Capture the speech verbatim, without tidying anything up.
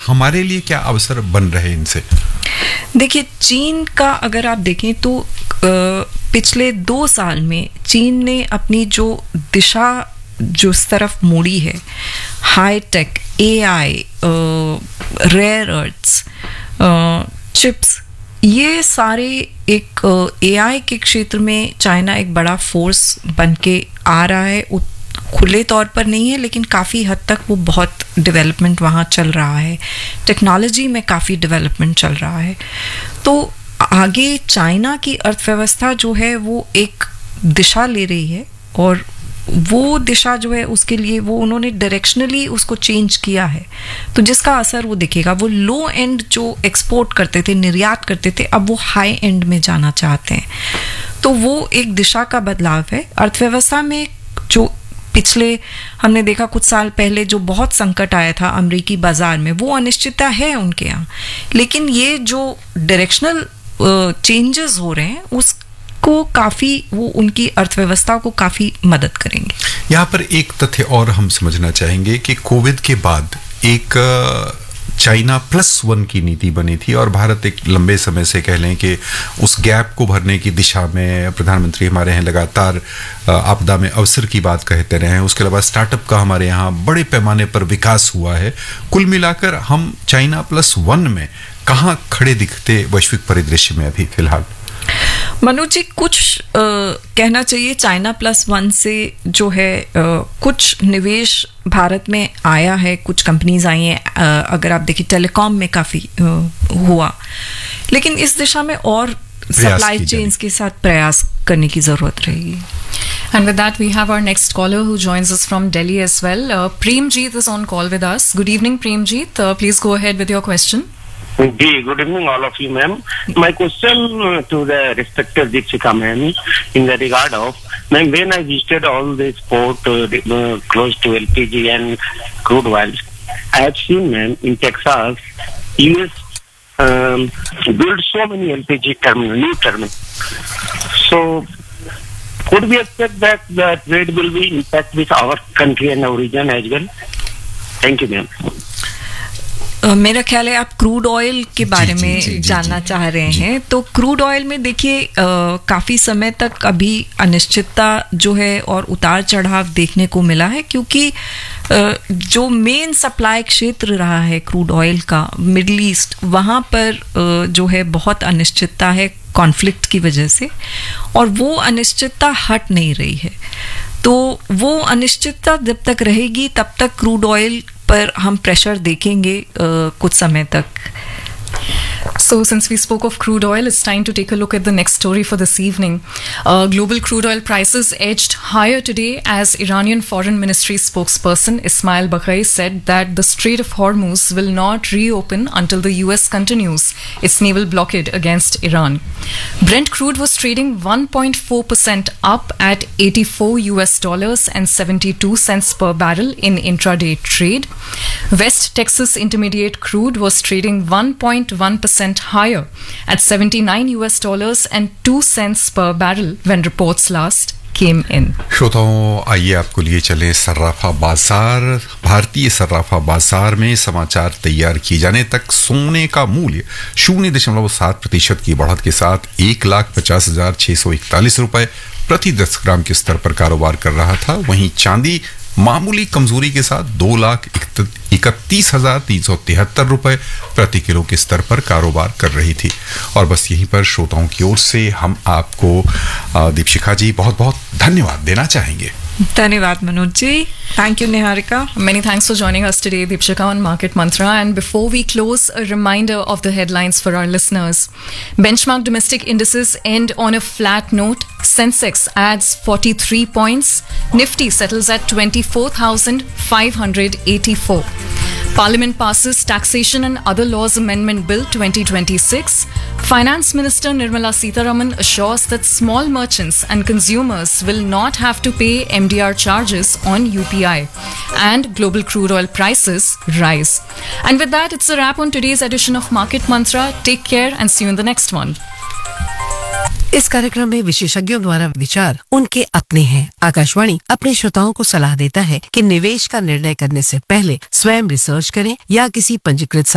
हमारे लिए क्या अवसर बन रहे इनसे? देखिए, चीन का अगर आप देखें तो पिछले दो साल में चीन ने अपनी जो दिशा जो इस तरफ मोड़ी है, high tech, AI, rare earth's, chips, ये सारे एक एआई के क्षेत्र में चाइना एक बड़ा फोर्स बन के आ रहा है। खुले तौर पर नहीं है, लेकिन काफ़ी हद तक वो बहुत डेवलपमेंट वहाँ चल रहा है। टेक्नोलॉजी में काफ़ी डेवलपमेंट चल रहा है। तो आगे चाइना की अर्थव्यवस्था जो है वो एक दिशा ले रही है, और वो दिशा जो है उसके लिए वो उन्होंने डायरेक्शनली उसको चेंज किया है, तो जिसका असर वो दिखेगा। वो लो एंड जो एक्सपोर्ट करते थे, निर्यात करते थे, अब वो हाई एंड में जाना चाहते हैं। तो वो एक दिशा का बदलाव है अर्थव्यवस्था में। जो पिछले हमने देखा कुछ साल पहले जो बहुत संकट आया था अमेरिकी बाजार में, वो अनिश्चितता है उनके यहाँ, लेकिन ये जो डायरेक्शनल चेंजेस हो रहे हैं उसको काफ़ी, वो उनकी अर्थव्यवस्था को काफ़ी मदद करेंगे। यहाँ पर एक तथ्य और हम समझना चाहेंगे कि कोविड के बाद एक चाइना प्लस वन की नीति बनी थी, और भारत एक लंबे समय से कह लें कि उस गैप को भरने की दिशा में प्रधानमंत्री हमारे यहाँ लगातार आपदा में अवसर की बात कहते रहे हैं। उसके अलावा स्टार्टअप का हमारे यहाँ बड़े पैमाने पर विकास हुआ है। कुल मिलाकर हम चाइना प्लस वन में कहाँ खड़े दिखते वैश्विक परिदृश्य में अभी फिलहाल? मनोज जी, कुछ आ, कहना चाहिए चाइना प्लस वन से जो है आ, कुछ निवेश भारत में आया है, कुछ कंपनीज आई हैं। आ, अगर आप देखिए टेलीकॉम में काफ़ी हुआ, लेकिन इस दिशा में और सप्लाई चेन्स के साथ प्रयास करने की ज़रूरत रहेगी। And with that, we have our next caller who joins us from Delhi as well. Uh, Premjeet is on call with us. Good evening, Premjeet. Uh, please go ahead with your question. Good evening, all of you, ma'am. My question uh, to the respected Deepshika ma'am in the regard of, ma'am, when I visited all this port uh, uh, close to L P G and crude oil, I have seen, ma'am, in Texas, U S um, build so many L P G terminal, new terminal. So, could we expect that the trade will be impact with our country and our region as well? Thank you, ma'am. Uh, मेरा ख्याल है आप crude oil के बारे जी, में जी, जी, जानना जी, चाह रहे जी. हैं। तो क्रूड ऑयल में देखिए काफ़ी समय तक अभी अनिश्चितता जो है और उतार चढ़ाव देखने को मिला है, क्योंकि uh, जो मेन सप्लाई क्षेत्र रहा है क्रूड ऑयल का, मिडल ईस्ट, वहाँ पर uh, जो है बहुत अनिश्चितता है कॉन्फ्लिक्ट की वजह से, और वो अनिश्चितता हट नहीं रही है। तो वो अनिश्चितता जब तक रहेगी तब तक क्रूड ऑयल पर हम प्रेशर देखेंगे कुछ समय तक। So, since we spoke of crude oil, it's time to take a look at the next story for this evening. Uh, global crude oil prices edged higher today as Iranian Foreign Ministry spokesperson Ismail Baghai said that the Strait of Hormuz will not reopen until the U S continues its naval blockade against Iran. Brent crude was trading one point four percent up at eighty-four U S dollars and seventy-two cents per barrel in intraday trade. West Texas Intermediate crude was trading one point one percent higher at seventy-nine U S dollars and two cents per barrel when reports last came in. श्रोताओं, आइए आपको लिए चले सर्राफा बाजार। भारतीय सर्राफा बाजार में समाचार तैयार किए जाने तक सोने का मूल्य शून्य दशमलव सात प्रतिशत की बढ़त के साथ एक लाख पचास हजार छह सौ इकतालीस रुपए प्रति दस ग्राम के स्तर पर कारोबार कर रहा था। वहीं चांदी मामूली कमजोरी के साथ दो लाख इकतीस हजार तीन सौ तिहत्तर रुपए प्रति किलो के स्तर पर कारोबार कर रही थी। और बस यहीं पर श्रोताओं की ओर से हम आपको दीपशिखा जी बहुत बहुत धन्यवाद देना चाहेंगे। धन्यवाद Manoj ji. Thank you, Niharika. Many thanks for joining us today, Deepshika, on Market Mantra. And before we close, a reminder of the headlines for our listeners. Benchmark domestic indices end on a flat note. Sensex adds forty-three points. Nifty settles at twenty-four thousand five hundred eighty-four. Parliament passes Taxation and Other Laws Amendment Bill twenty twenty-six. Finance Minister Nirmala Sitharaman assures that small merchants and consumers will not have to pay M D R charges on U P I. And global crude oil prices rise. And with that, it's a wrap on today's edition of Market Mantra. Take care and see you in the next one. इस कार्यक्रम में विशेषज्ञों द्वारा विचार उनके अपने हैं। आकाशवाणी अपने श्रोताओं को सलाह देता है कि निवेश का निर्णय करने से पहले स्वयं रिसर्च करें या किसी पंजीकृत